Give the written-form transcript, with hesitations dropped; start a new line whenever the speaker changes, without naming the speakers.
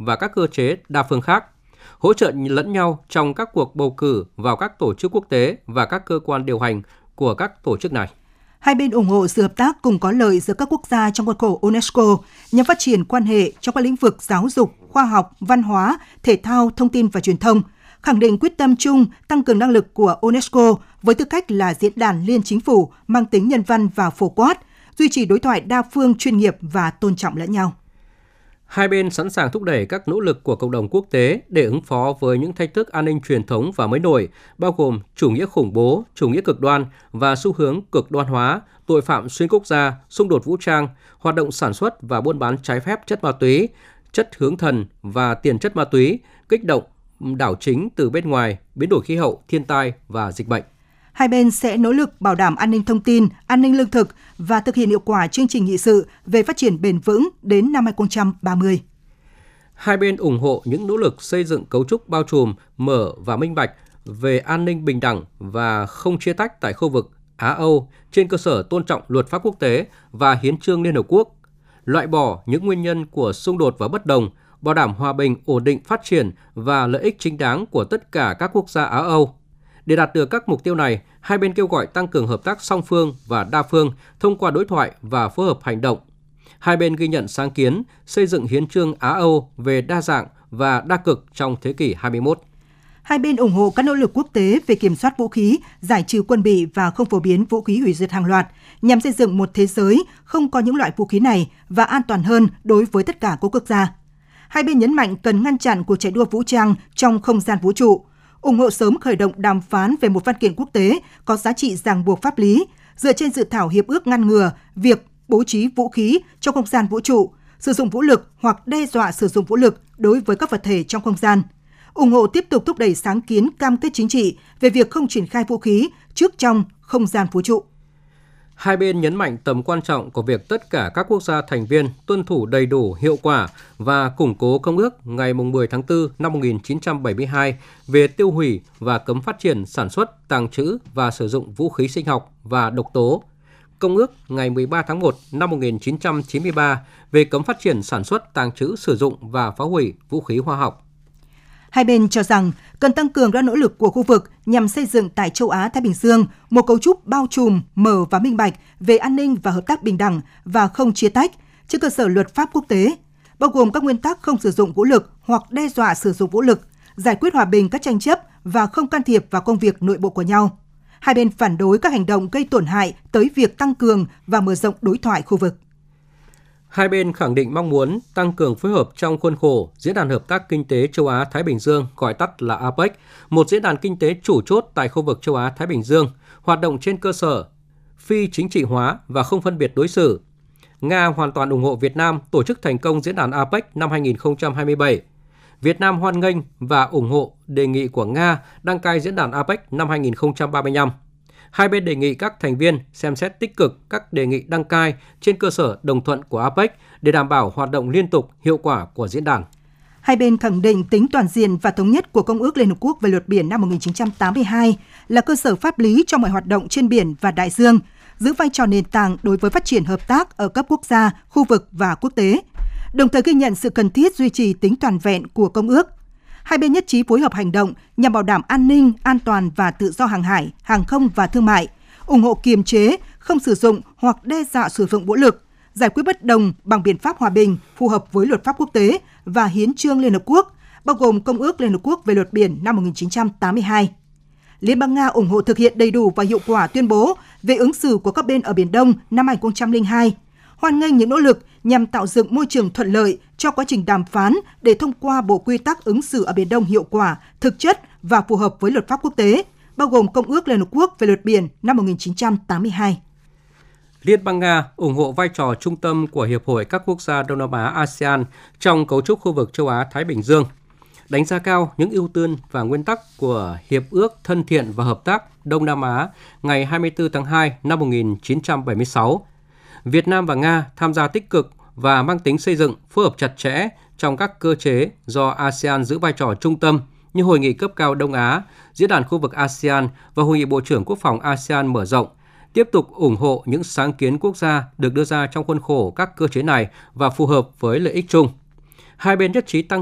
và các cơ chế đa phương khác, hỗ trợ lẫn nhau trong các cuộc bầu cử vào các tổ chức quốc tế và các cơ quan điều hành của các tổ chức này.
Hai bên ủng hộ sự hợp tác cùng có lợi giữa các quốc gia trong khuôn khổ UNESCO nhằm phát triển quan hệ trong các lĩnh vực giáo dục, khoa học, văn hóa, thể thao, thông tin và truyền thông, khẳng định quyết tâm chung tăng cường năng lực của UNESCO với tư cách là diễn đàn liên chính phủ mang tính nhân văn và phổ quát, duy trì đối thoại đa phương chuyên nghiệp và tôn trọng lẫn nhau.
Hai bên sẵn sàng thúc đẩy các nỗ lực của cộng đồng quốc tế để ứng phó với những thách thức an ninh truyền thống và mới nổi, bao gồm chủ nghĩa khủng bố, chủ nghĩa cực đoan và xu hướng cực đoan hóa, tội phạm xuyên quốc gia, xung đột vũ trang, hoạt động sản xuất và buôn bán trái phép chất ma túy, chất hướng thần và tiền chất ma túy, kích động đảo chính từ bên ngoài, biến đổi khí hậu, thiên tai và dịch bệnh.
Hai bên sẽ nỗ lực bảo đảm an ninh thông tin, an ninh lương thực và thực hiện hiệu quả chương trình nghị sự về phát triển bền vững đến năm 2030.
Hai bên ủng hộ những nỗ lực xây dựng cấu trúc bao trùm, mở và minh bạch về an ninh bình đẳng và không chia tách tại khu vực Á-Âu trên cơ sở tôn trọng luật pháp quốc tế và hiến chương Liên Hợp Quốc, loại bỏ những nguyên nhân của xung đột và bất đồng, bảo đảm hòa bình, ổn định, phát triển và lợi ích chính đáng của tất cả các quốc gia Á-Âu. Để đạt được các mục tiêu này, hai bên kêu gọi tăng cường hợp tác song phương và đa phương thông qua đối thoại và phối hợp hành động. Hai bên ghi nhận sáng kiến xây dựng hiến chương Á-Âu về đa dạng và đa cực trong thế kỷ 21.
Hai bên ủng hộ các nỗ lực quốc tế về kiểm soát vũ khí, giải trừ quân bị và không phổ biến vũ khí hủy diệt hàng loạt, nhằm xây dựng một thế giới không có những loại vũ khí này và an toàn hơn đối với tất cả các quốc gia. Hai bên nhấn mạnh cần ngăn chặn cuộc chạy đua vũ trang trong không gian vũ trụ, ủng hộ sớm khởi động đàm phán về một văn kiện quốc tế có giá trị ràng buộc pháp lý, dựa trên dự thảo hiệp ước ngăn ngừa việc bố trí vũ khí trong không gian vũ trụ, sử dụng vũ lực hoặc đe dọa sử dụng vũ lực đối với các vật thể trong không gian. Ủng hộ tiếp tục thúc đẩy sáng kiến cam kết chính trị về việc không triển khai vũ khí trước trong không gian vũ trụ.
Hai bên nhấn mạnh tầm quan trọng của việc tất cả các quốc gia thành viên tuân thủ đầy đủ, hiệu quả và củng cố Công ước ngày 10 tháng 4 năm 1972 về tiêu hủy và cấm phát triển, sản xuất, tàng trữ và sử dụng vũ khí sinh học và độc tố, Công ước ngày 13 tháng 1 năm 1993 về cấm phát triển, sản xuất, tàng trữ, sử dụng và phá hủy vũ khí hóa học.
Hai bên cho rằng cần tăng cường các nỗ lực của khu vực nhằm xây dựng tại châu Á-Thái Bình Dương một cấu trúc bao trùm, mở và minh bạch về an ninh và hợp tác bình đẳng và không chia tách trên cơ sở luật pháp quốc tế, bao gồm các nguyên tắc không sử dụng vũ lực hoặc đe dọa sử dụng vũ lực, giải quyết hòa bình các tranh chấp và không can thiệp vào công việc nội bộ của nhau. Hai bên phản đối các hành động gây tổn hại tới việc tăng cường và mở rộng đối thoại khu vực.
Hai bên khẳng định mong muốn tăng cường phối hợp trong khuôn khổ Diễn đàn Hợp tác Kinh tế Châu Á-Thái Bình Dương, gọi tắt là APEC, một diễn đàn kinh tế chủ chốt tại khu vực châu Á-Thái Bình Dương, hoạt động trên cơ sở phi chính trị hóa và không phân biệt đối xử. Nga hoàn toàn ủng hộ Việt Nam tổ chức thành công diễn đàn APEC năm 2027. Việt Nam hoan nghênh và ủng hộ đề nghị của Nga đăng cai diễn đàn APEC năm 2035. Hai bên đề nghị các thành viên xem xét tích cực các đề nghị đăng cai trên cơ sở đồng thuận của APEC để đảm bảo hoạt động liên tục, hiệu quả của diễn đàn.
Hai bên khẳng định tính toàn diện và thống nhất của Công ước Liên Hợp Quốc về luật biển năm 1982 là cơ sở pháp lý cho mọi hoạt động trên biển và đại dương, giữ vai trò nền tảng đối với phát triển hợp tác ở cấp quốc gia, khu vực và quốc tế, đồng thời ghi nhận sự cần thiết duy trì tính toàn vẹn của Công ước. Hai bên nhất trí phối hợp hành động nhằm bảo đảm an ninh, an toàn và tự do hàng hải, hàng không và thương mại, ủng hộ kiềm chế, không sử dụng hoặc đe dọa sử dụng vũ lực, giải quyết bất đồng bằng biện pháp hòa bình phù hợp với luật pháp quốc tế và hiến chương Liên Hợp Quốc, bao gồm Công ước Liên Hợp Quốc về luật biển năm 1982. Liên bang Nga ủng hộ thực hiện đầy đủ và hiệu quả tuyên bố về ứng xử của các bên ở Biển Đông năm 2002, hoan nghênh những nỗ lực nhằm tạo dựng môi trường thuận lợi cho quá trình đàm phán để thông qua Bộ Quy tắc ứng xử ở Biển Đông hiệu quả, thực chất và phù hợp với luật pháp quốc tế, bao gồm Công ước Liên Hợp Quốc về luật biển năm 1982.
Liên bang Nga ủng hộ vai trò trung tâm của Hiệp hội các quốc gia Đông Nam Á ASEAN trong cấu trúc khu vực châu Á-Thái Bình Dương, đánh giá cao những ưu tiên và nguyên tắc của Hiệp ước Thân thiện và Hợp tác Đông Nam Á ngày 24 tháng 2 năm 1976. Việt Nam và Nga tham gia tích cực và mang tính xây dựng, phối hợp chặt chẽ trong các cơ chế do ASEAN giữ vai trò trung tâm như Hội nghị cấp cao Đông Á, Diễn đàn khu vực ASEAN và Hội nghị Bộ trưởng Quốc phòng ASEAN mở rộng, tiếp tục ủng hộ những sáng kiến quốc gia được đưa ra trong khuôn khổ các cơ chế này và phù hợp với lợi ích chung. Hai bên nhất trí tăng